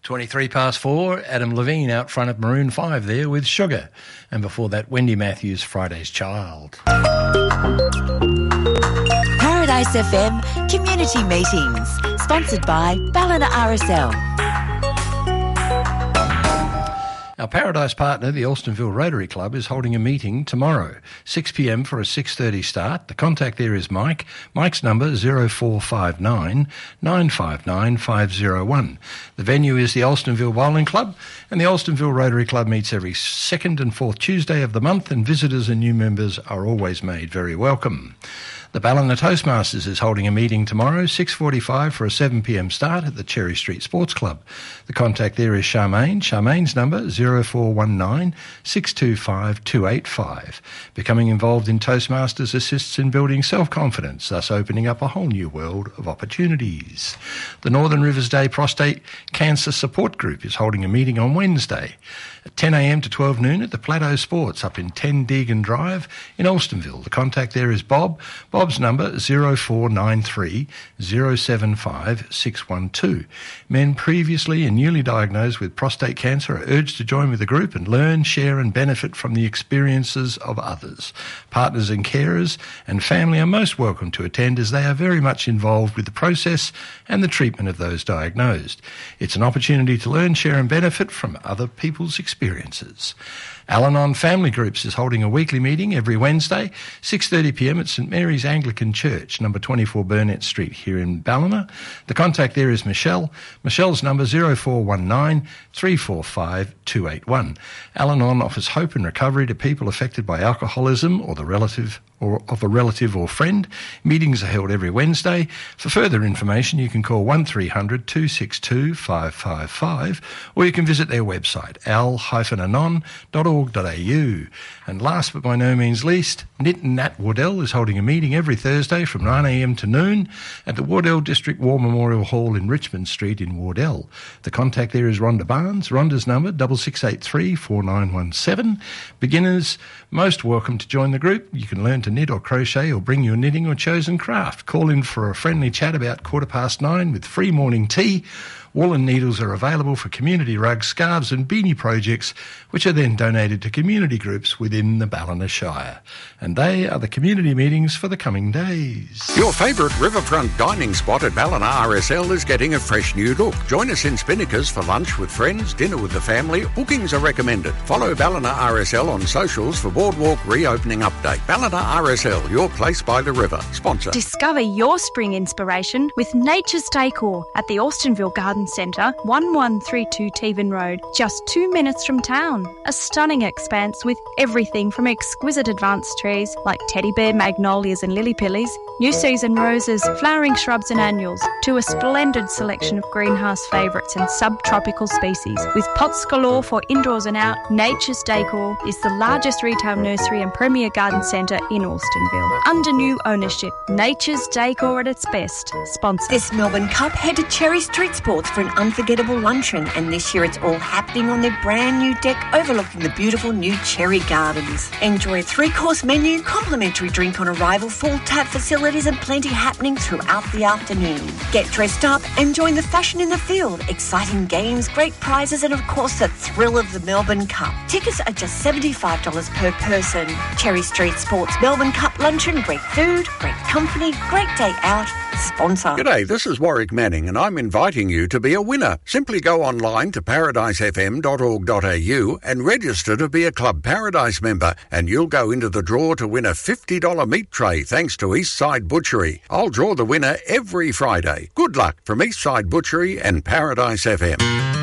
4:23, Adam Levine out front of Maroon 5 there with Sugar. And before that, Wendy Matthews, Friday's Child. Paradise FM Community Meetings, sponsored by Ballina RSL. Our Paradise partner, the Alstonville Rotary Club, is holding a meeting tomorrow, 6 p.m. for a 6:30 start. The contact there is Mike. Mike's number 0459 959 501. The venue is the Alstonville Bowling Club, and the Alstonville Rotary Club meets every second and fourth Tuesday of the month, and visitors and new members are always made very welcome. The Ballina Toastmasters is holding a meeting tomorrow, 6:45 for a 7 p.m. start at the Cherry Street Sports Club. The contact there is Charmaine. Charmaine's number 0419 625 285. Becoming involved in Toastmasters assists in building self-confidence, thus opening up a whole new world of opportunities. The Northern Rivers Day Prostate Cancer Support Group is holding a meeting on Wednesday at 10 a.m. to 12 noon at the Plateau Sports up in 10 Deegan Drive in Alstonville. The contact there is Bob. Bob's number 0493 075 612. Men previously and newly diagnosed with prostate cancer are urged to join with the group and learn, share and benefit from the experiences of others. Partners and carers and family are most welcome to attend, as they are very much involved with the process and the treatment of those diagnosed. It's an opportunity to learn, share and benefit from other people's experiences. Al-Anon Family Groups is holding a weekly meeting every Wednesday, 6:30 p.m. at St Mary's Anglican Church, number 24 Burnett Street here in Ballina. The contact there is Michelle. Michelle's number 0419 345 281. Al-Anon offers hope and recovery to people affected by alcoholism or of a relative or friend. Meetings are held every Wednesday. For further information, you can call 1300 262 555, or you can visit their website, al-anon.org.au. And last but by no means least, Knit and Nat Wardell is holding a meeting every Thursday from 9 a.m. to noon at the Wardell District War Memorial Hall in Richmond Street in Wardell. The contact there is Rhonda Barnes. Rhonda's number 6683 4917. Beginners most welcome to join the group. You can learn to knit or crochet or bring your knitting or chosen craft. Call in for a friendly chat about 9:15 with free morning tea. Woolen needles are available for community rugs, scarves and beanie projects, which are then donated to community groups within the Ballina Shire. And they are the community meetings for the coming days. Your favourite riverfront dining spot at Ballina RSL is getting a fresh new look. Join us in Spinnaker's for lunch with friends, dinner with the family. Bookings are recommended. Follow Ballina RSL on socials for Boardwalk reopening update. Ballina RSL, your place by the river. Sponsor. Discover your spring inspiration with Nature's Decor at the Alstonville Garden Centre, 1132 Tevan Road, just 2 minutes from town. A stunning expanse with everything from exquisite advanced trees like teddy bear, magnolias and lily pillies, new season roses, flowering shrubs and annuals, to a splendid selection of greenhouse favourites and subtropical species. With pots galore for indoors and out, Nature's Decor is the largest retail nursery and premier garden centre in Alstonville. Under new ownership, Nature's Decor at its best. Sponsor. This Melbourne Cup, head to Cherry Street Sports for an unforgettable luncheon, and this year it's all happening on their brand new deck overlooking the beautiful new Cherry Gardens. Enjoy a 3-course menu, complimentary drink on arrival, full tap facilities and plenty happening throughout the afternoon. Get dressed up and join the fashion in the field. Exciting games, great prizes and of course the thrill of the Melbourne Cup. Tickets are just $75 per person. Cherry Street Sports Melbourne Cup luncheon, great food, great company, great day out. Sponsor. G'day, this is Warwick Manning and I'm inviting you to be a winner. Simply go online to paradisefm.org.au and register to be a Club Paradise member, and you'll go into the draw to win a $50 meat tray thanks to Eastside Butchery. I'll draw the winner every Friday. Good luck from Eastside Butchery and Paradise FM.